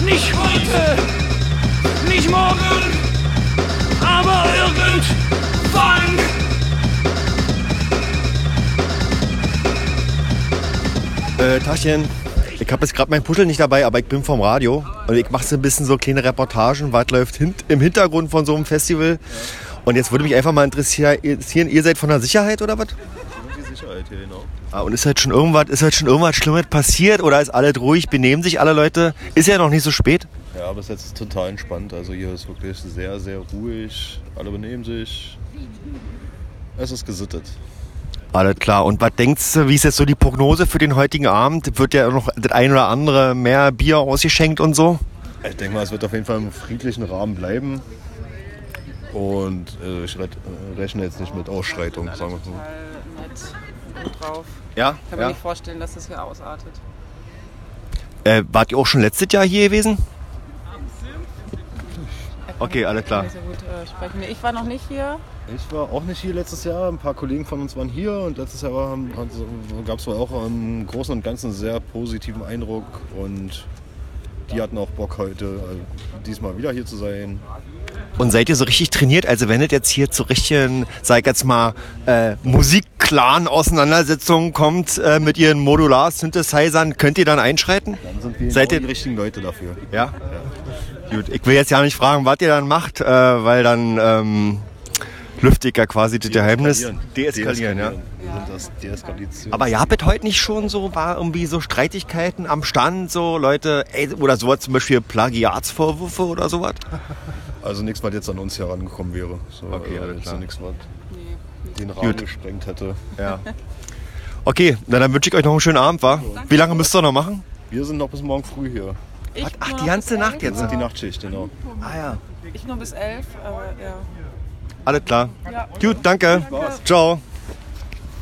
Nicht heute, nicht morgen, aber irgendwann. Taschen, ich habe jetzt gerade mein Puschel nicht dabei, aber ich bin vom Radio und ich mache so ein bisschen so kleine Reportagen, was läuft im Hintergrund von so einem Festival. Und jetzt würde mich einfach mal interessieren, ihr seid von der Sicherheit oder was? Die Sicherheit hier, genau. Ah, und ist halt schon irgendwas Schlimmes passiert oder ist alles ruhig, benehmen sich alle Leute? Ist ja noch nicht so spät. Ja, bis jetzt ist total entspannt. Also hier ist wirklich sehr, sehr ruhig. Alle benehmen sich. Es ist gesittet. Alles klar. Und was denkst du, wie ist jetzt so die Prognose für den heutigen Abend? Wird ja noch das ein oder andere mehr Bier ausgeschenkt und so? Ich denke mal, es wird auf jeden Fall im friedlichen Rahmen bleiben. Und ich rechne jetzt nicht mit Ausschreitungen, sagen wir so. Nett drauf. Ja? Ich kann mir nicht vorstellen, dass das hier ausartet. Wart ihr auch schon letztes Jahr hier gewesen? Okay, alles klar. Ich kann nicht so gut sprechen. Ich war noch nicht hier. Ich war auch nicht hier letztes Jahr. Ein paar Kollegen von uns waren hier und letztes Jahr gab es wohl auch im Großen und Ganzen einen sehr positiven Eindruck und die hatten auch Bock heute diesmal wieder hier zu sein. Und seid ihr so richtig trainiert? Also wenn es jetzt hier zu richtigen, sag ich jetzt mal, Musik-Clan-Auseinandersetzungen kommt mit ihren Modular-Synthesizern, könnt ihr dann einschreiten? Dann sind wir Seid die ihr richtigen Leute dafür. Ja? Gut, ich will jetzt ja nicht fragen, was ihr dann macht, weil dann lüfte ich ja quasi das Geheimnis. Deeskalieren, ja. Wir sind das Deeskalation. Aber ihr habt heute nicht schon so, war irgendwie so Streitigkeiten am Stand, so Leute, oder sowas, zum Beispiel Plagiatsvorwürfe oder sowas? Also nichts, was jetzt an uns herangekommen wäre. So, Okay, alles so klar. nichts, was den Rahmen gesprengt hätte. Ja. Okay, na dann wünsche ich euch noch einen schönen Abend, wa? Wie lange müsst ihr noch machen? Wir sind noch bis morgen früh hier. Ach, die ganze Nacht Wir jetzt? sind die Nachtschicht, genau. Ah ja. Ich nur bis 11, aber ja. Alles klar. Ja. Gut, danke. Ciao.